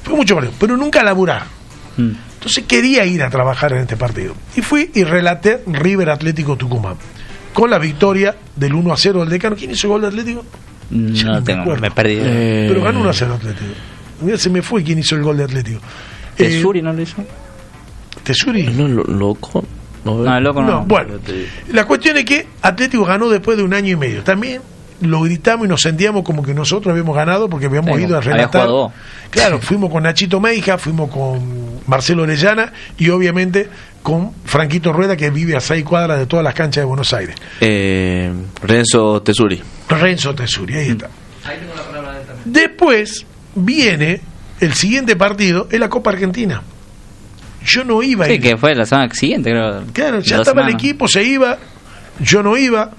Fue mucho partido, pero nunca a laburar. Entonces quería ir a trabajar en este partido. Y fui y relaté River Atlético Tucumán, con la victoria del 1-0 del Decano. ¿Quién hizo el gol de Atlético? No tengo, me perdí. Pero ganó 1-0 Atlético. Mira, se me fue quién hizo el gol de Atlético. ¿Tesuri no lo hizo? ¿Tesuri? No, loco. No, loco no. Bueno, la cuestión es que Atlético ganó después de 1 año y medio. También lo gritamos y nos sentíamos como que nosotros habíamos ganado porque habíamos ido a relatar. Claro, fuimos con Nachito Meija, fuimos con Marcelo Orellana y obviamente con Franquito Rueda, que vive a 6 cuadras de todas las canchas de Buenos Aires. Renzo Tesuri, ahí está. Ahí tengo la palabra de él también. Después viene el siguiente partido, es la Copa Argentina. Yo no iba a ir. Sí, que fue la semana siguiente, creo. Claro, ya estaba el equipo, se iba, yo no iba.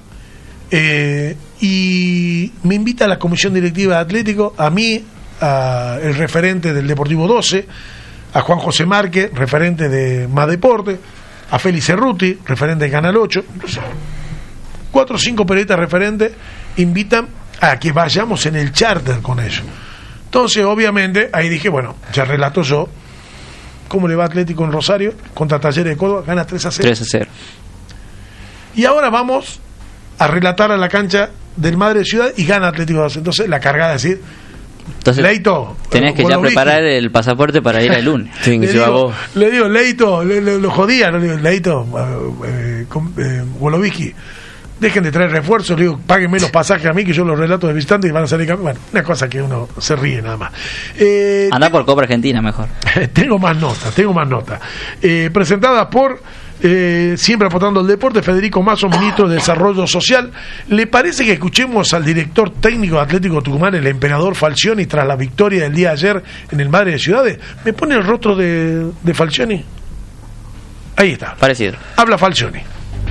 Y me invita a la comisión directiva de Atlético, a mí, a el referente del Deportivo 12, a Juan José Márquez, referente de Más Deporte, a Félix Cerruti, referente de Canal 8. Entonces, 4 o 5 periodistas referentes invitan a que vayamos en el charter con ellos. Entonces, obviamente, ahí dije, bueno, ya relato yo cómo le va Atlético en Rosario contra Talleres de Córdoba, gana 3-0. 3-0. Y ahora vamos a relatar a la cancha del Madre de Ciudad y gana Atlético 12. Entonces la cargada es decir, entonces, Leito, tenés que ya preparar el pasaporte para ir el lunes. Le digo, Leito, lo jodía, le digo, Leito, Woloviski, dejen de traer refuerzos, le digo, páguenme los pasajes a mí que yo los relato de visitante y van a salir campeones. Bueno, una cosa que uno se ríe nada más. Anda por Copa Argentina mejor. Tengo más notas. Presentadas por siempre apostando al deporte, Federico Mazo, ministro de Desarrollo Social. ¿Le parece que escuchemos al director técnico de Atlético Tucumán, el emperador Falcioni, tras la victoria del día de ayer en el Madre de Ciudades? ¿Me pone el rostro de Falcioni? Ahí está. Parecido. Habla Falcioni.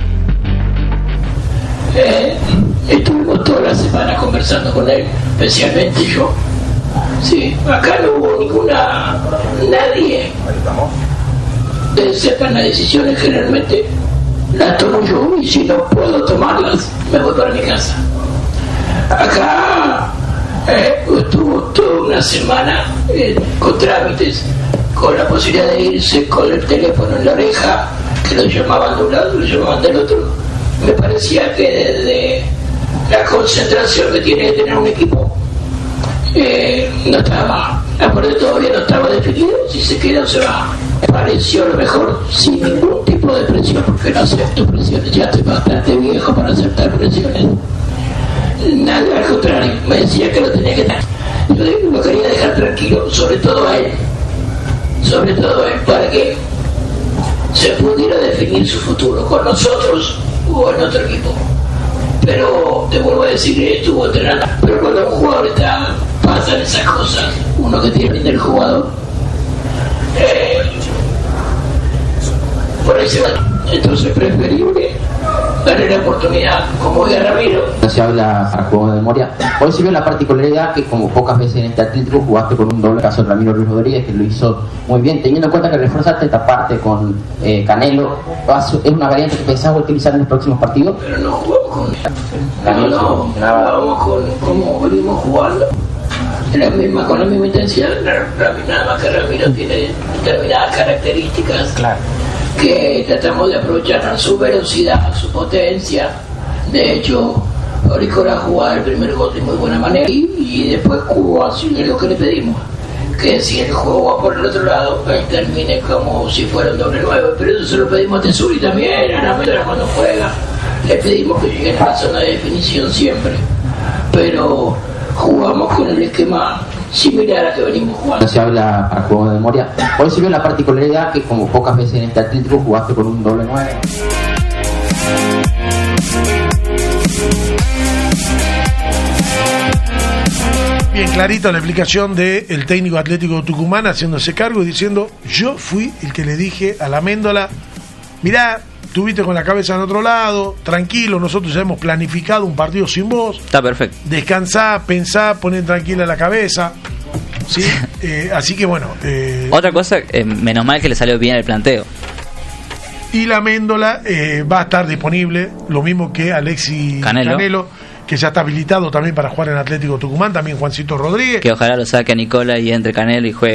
Estuvimos toda la semana conversando con él, especialmente yo. Sí, acá no hubo nadie. De sepan las decisiones generalmente las tomo yo y si no puedo tomarlas me voy para mi casa. Acá estuvo toda una semana con trámites, con la posibilidad de irse con el teléfono en la oreja, que lo llamaban de un lado y lo llamaban del otro. Me parecía que desde la concentración que tiene que tener un equipo no estaba, aparte todavía no estaba definido si se queda o se va. Me pareció lo mejor sin ningún tipo de presión, porque no acepto presiones, ya estoy bastante viejo para aceptar presiones. Nada, al contrario, me decía que lo tenía que dar. Yo lo quería dejar tranquilo, sobre todo a él, para que se pudiera definir su futuro con nosotros o en otro equipo. Pero te vuelvo a decir, estuvo entrenando. Pero cuando un jugador pasan esas cosas, uno que tiene del jugador, por ahí se va. Entonces preferible darle la oportunidad, como de Ramiro. No se habla para juego de memoria. Hoy se vio la particularidad que, como pocas veces en este Atlético, jugaste con un doble, caso de Ramiro Luis Rodríguez, que lo hizo muy bien, teniendo en cuenta que reforzaste esta parte con Canelo. ¿Es una variante que pensás utilizar en los próximos partidos? Pero no jugamos con Canelo, jugamos con como venimos jugando. Con la misma intensidad, nada más que Ramiro tiene determinadas características. Claro. Que tratamos de aprovechar su velocidad, su potencia. De hecho, Oricola jugaba el primer gol de muy buena manera y después jugó así lo que le pedimos, que si el juego va por el otro lado, termine como si fuera un doble 9. Pero eso se lo pedimos a Tesuri también, a la meta cuando juega. Le pedimos que llegue a la zona de definición siempre. Pero jugamos con el esquema similar a que venimos jugando. No se habla para juego de memoria. Hoy se vio la particularidad que, como pocas veces en este Atlético, jugaste con un doble 9. Bien clarito la explicación del técnico Atlético Tucumán haciéndose cargo y diciendo: yo fui el que le dije a la Méndola, mirá, estuviste con la cabeza en otro lado, tranquilo, nosotros ya hemos planificado un partido sin vos. Está perfecto. Descansá, pensá, poné tranquila la cabeza. ¿Sí? Así que bueno. Otra cosa, menos mal que le salió bien el planteo. Y la Méndola va a estar disponible, lo mismo que Alexis Canelo, que ya está habilitado también para jugar en Atlético Tucumán, también Juancito Rodríguez. Que ojalá lo saque a Nicola y entre Canelo y juegue